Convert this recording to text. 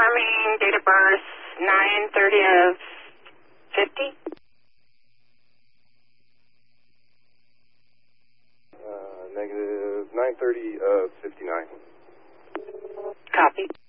confirming date of birth 9/30 of 50. Negative 9/30 of 59. Copy.